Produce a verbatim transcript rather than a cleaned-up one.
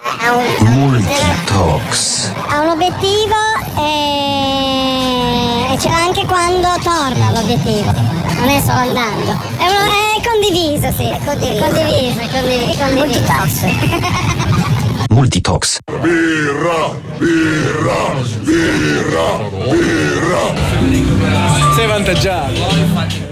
Ha un, Multitox. ha un obiettivo e, e c'è anche quando torna l'obiettivo, non è solo andando. È, uno, è condiviso, sì, è condiviso, condiviso, è condiviso. È condiviso. Multitox. Birra, birra, birra, birra. Sei vantaggiato.